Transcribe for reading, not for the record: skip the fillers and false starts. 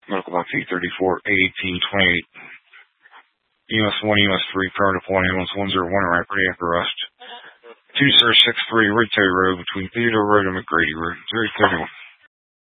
Medical box 834, 1828. EMS 1, EMS 3, prior to 1, ambulance 101, right, cardiac arrest. 2063, Ridgeway Road, between Theodore Road and McGrady Road. 031.